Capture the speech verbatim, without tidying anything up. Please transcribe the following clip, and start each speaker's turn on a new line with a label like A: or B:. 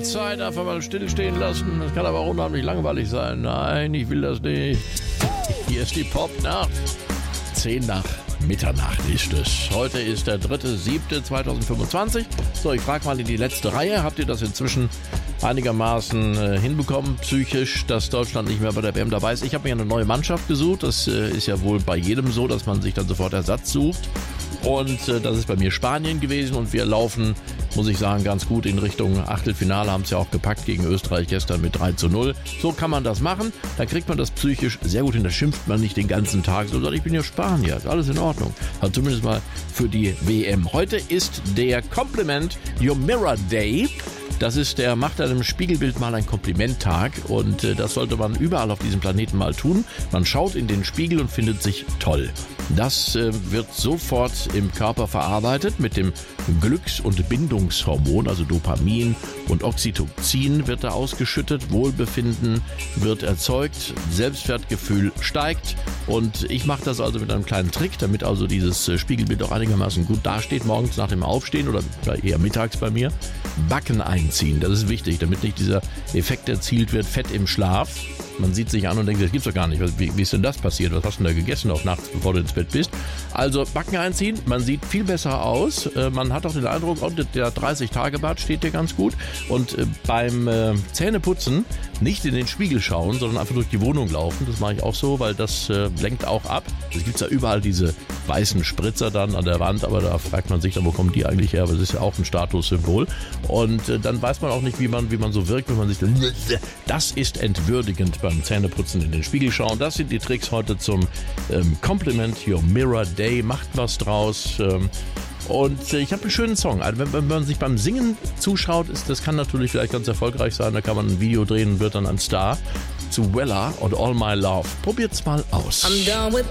A: Zeit einfach mal stillstehen lassen. Das kann aber auch unheimlich langweilig sein. Nein, ich will das nicht. Hier ist die Popnacht. Zehn nach Mitternacht ist es. Heute ist der dritte siebte zweitausendfünfundzwanzig. So, ich frage mal in die letzte Reihe. Habt ihr das inzwischen einigermaßen äh, hinbekommen, psychisch, dass Deutschland nicht mehr bei der W M dabei ist? Ich habe mir eine neue Mannschaft gesucht. Das äh, ist ja wohl bei jedem so, dass man sich dann sofort Ersatz sucht. Und äh, das ist bei mir Spanien gewesen. Und wir laufen, muss ich sagen, ganz gut in Richtung Achtelfinale. Haben es ja auch gepackt gegen Österreich gestern mit drei zu null. So kann man das machen. Dann kriegt man das psychisch sehr gut hin. Da schimpft man nicht den ganzen Tag. So sagt, ich bin ja Spanier. Ist alles in Ordnung. Also zumindest mal für die W M. Heute ist der Compliment Your Mirror Day. Das ist der Macht einem Spiegelbild mal ein Komplimenttag und äh, das sollte man überall auf diesem Planeten mal tun. Man schaut in den Spiegel und findet sich toll. Das äh, wird sofort im Körper verarbeitet mit dem Glücks- und Bindungshormon, also Dopamin und Oxytocin wird da ausgeschüttet, Wohlbefinden wird erzeugt, Selbstwertgefühl steigt und ich mache das also mit einem kleinen Trick, damit also dieses äh, Spiegelbild auch einigermaßen gut dasteht, morgens nach dem Aufstehen oder eher mittags bei mir. Backen einziehen, das ist wichtig, damit nicht dieser Effekt erzielt wird, Fett im Schlaf. Man sieht sich an und denkt, das gibt's doch gar nicht. Wie, wie ist denn das passiert? Was hast du denn da gegessen auch nachts, bevor du ins Bett bist? Also Backen einziehen, man sieht viel besser aus. Äh, man hat auch den Eindruck, oh, der dreißig-Tage-Bart steht dir ganz gut. Und äh, beim äh, Zähneputzen nicht in den Spiegel schauen, sondern einfach durch die Wohnung laufen. Das mache ich auch so, weil das äh, lenkt auch ab. Es gibt ja überall diese weißen Spritzer dann an der Wand, aber da fragt man sich dann, wo kommen die eigentlich her? Aber das ist ja auch ein Statussymbol. Und äh, dann weiß man auch nicht, wie man, wie man so wirkt, wenn man sich dann, das ist entwürdigend beim Zähneputzen in den Spiegel schauen. Das sind die Tricks heute zum ähm, Compliment Your Mirror Day. Macht was draus. Ähm, und äh, ich habe einen schönen Song. Also wenn, wenn man sich beim Singen zuschaut, ist, das kann natürlich vielleicht ganz erfolgreich sein. Da kann man ein Video drehen und wird dann ein Star. Zu Wella und All My Love. Probiert's mal aus.
B: I'm done with